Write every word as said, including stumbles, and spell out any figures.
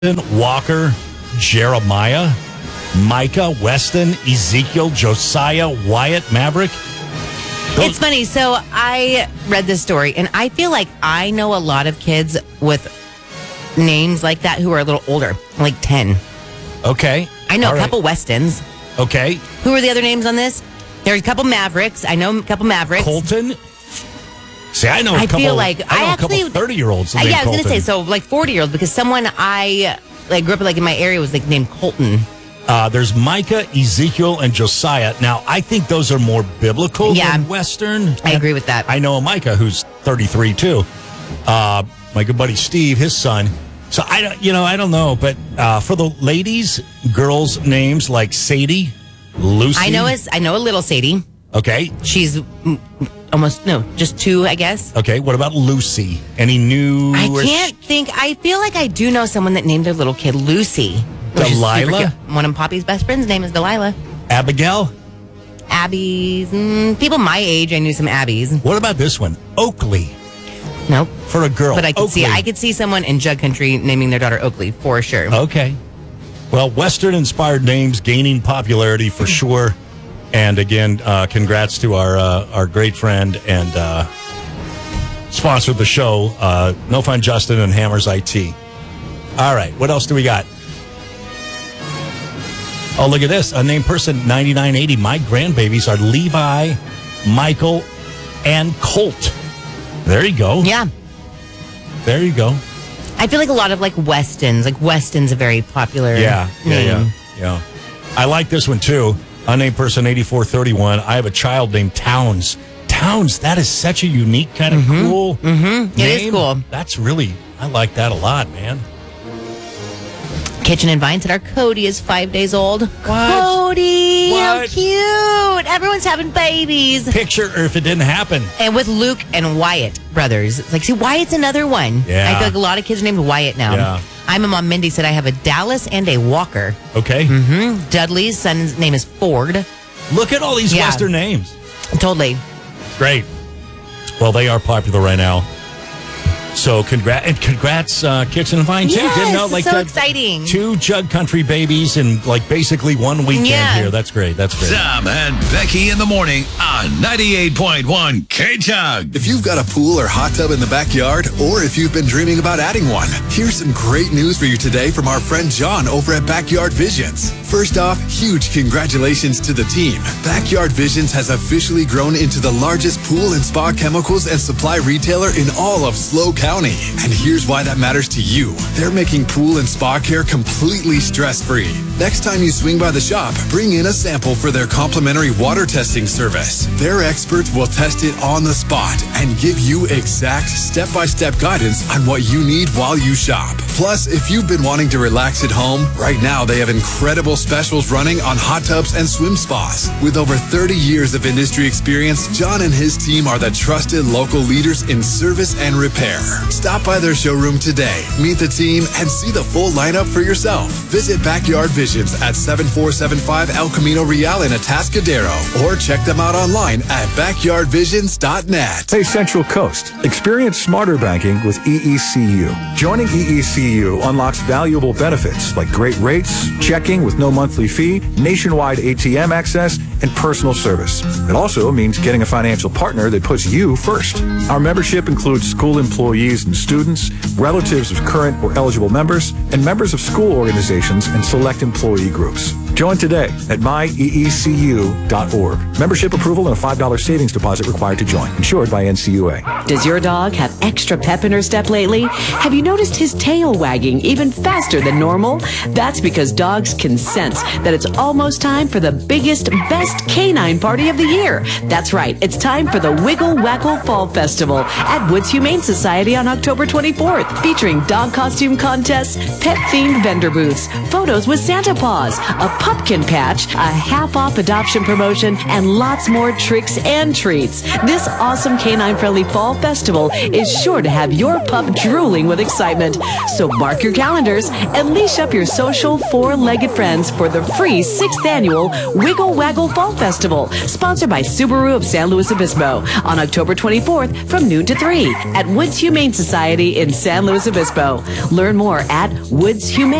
Walker, Jeremiah, Micah, Weston, Ezekiel, Josiah, Wyatt, Maverick. Those- It's funny. So I read this story, and I feel like I know a lot of kids with names like that who are a little older, like ten. Okay. I know All a right. couple Westons. Okay. Who are the other names on this? There's a couple Mavericks. I know a couple Mavericks. Colton. See, I know a I couple. feel like I know I a couple actually- thirty-year-olds. Uh, named yeah, I was Colton. gonna say so, like forty-year-olds, because someone I like grew up like in my area was like named Colton. Uh, there's Micah, Ezekiel, and Josiah. Now, I think those are more biblical Yeah. than Western. I agree with that. I know a Micah who's thirty-three too. Uh, my good buddy Steve, his son. So I don't, you know, I don't know, but uh, for the ladies, girls' names like Sadie, Lucy. I know is I know a little Sadie. Okay. She's mm, almost no, just two, I guess. Okay. What about Lucy? Any new? I can't think. I feel like I do know someone that named their little kid Lucy. which is super Delilah? cute. One of Poppy's best friends' name is Delilah. Abigail. Abby's. Mm, people my age, I knew some Abby's. What about this one? Oakley Nope. for a girl. But I could see Oakley. I could see someone in Jug Country naming their daughter Oakley for sure. Okay. Well, Western-inspired names gaining popularity for sure. And again, uh, congrats to our uh, our great friend and uh, sponsor of the show, uh, No Fun Justin and Hammers I T. All right, what else do we got? Oh, look at this. Unnamed person, ninety-nine eighty. My grandbabies are Levi, Michael, and Colt. There you go. Yeah. There you go. I feel like a lot of like Westons. Like Weston's a very popular Yeah, yeah, name. yeah, yeah. I like this one too. Unnamed person eighty-four thirty-one. I have a child named Towns. Towns, that is such a unique kind of cool. Mm-hmm. It is name. cool. That's really, I like that a lot, man. Kitchen and Vine said our Cody is five days old. Cody, how What? cute! Everyone's having babies. Picture or if it didn't happen. And with Luke and Wyatt brothers, it's like, see, Wyatt's another one. Yeah. I feel like a lot of kids are named Wyatt now. Yeah. I'm a mom. Mindy said I have a Dallas and a Walker. Okay. Mm-hmm. Dudley's son's name is Ford. Look at all these Yeah. Western names. Totally. Great. Well, they are popular right now. So congrats and congrats, uh, Kitchen and Vine too. Yes, Didn't know like so that- exciting. Two Jug Country babies in like basically one weekend Yeah. here. That's great. That's great. Tom and Becky in the morning on ninety-eight point one K-Chug. If you've got a pool or hot tub in the backyard, or if you've been dreaming about adding one, here's some great news for you today from our friend John over at Backyard Visions. First off, huge congratulations to the team. Backyard Visions has officially grown into the largest pool and spa chemicals and supply retailer in all of SLO County. And here's why that matters to you. They're making pool and spa care completely stress-free. Next time you swing by the shop, bring in a sample for their complimentary water testing service. Their experts will test it on the spot and give you exact step-by-step guidance on what you need while you shop. Plus, if you've been wanting to relax at home, right now they have incredible specials running on hot tubs and swim spas. With over thirty years of industry experience, John and his team are the trusted local leaders in service and repair. Stop by their showroom today, meet the team, and see the full lineup for yourself. Visit Backyard Visions at seventy-four seventy-five El Camino Real in Atascadero, or check them out online at backyard visions dot net. Hey, Central Coast. Experience smarter banking with E E C U. Joining E E C U unlocks valuable benefits like great rates, checking with no monthly fee, nationwide A T M access, and personal service. It also means getting a financial partner that puts you first. Our membership includes school employees and students, relatives of current or eligible members, and members of school organizations and select employee groups. Join today at my e e c u dot org. Membership approval and a five dollars savings deposit required to join. Insured by N C U A. Does your dog have extra pep in her step lately? Have you noticed his tail wagging even faster than normal? That's because dogs can sense that it's almost time for the biggest, best canine party of the year. That's right. It's time for the Wiggle Waggle Fall Festival at Woods Humane Society on October twenty-fourth, featuring dog costume contests, pet-themed vendor booths, photos with Santa Paws, a pumpkin patch, a half-off adoption promotion, and lots more tricks and treats. This awesome canine-friendly fall festival is sure to have your pup drooling with excitement. So mark your calendars and leash up your social four-legged friends for the free sixth annual Wiggle Waggle Fall Fall Festival, sponsored by Subaru of San Luis Obispo, on October twenty-fourth from noon to three at Woods Humane Society in San Luis Obispo. Learn more at woods humane